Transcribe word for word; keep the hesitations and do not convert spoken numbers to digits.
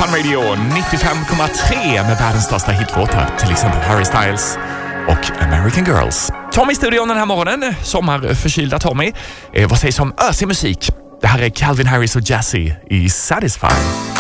Fun Radio nittiofem komma tre med världens största hitlåtar, till exempel Harry Styles och American Girls. Tommy i studion den här morgonen, sommarförkylda Tommy. Eh, vad sägs om ösig musik? Det här är Calvin Harris och Jazzy i Satisfy.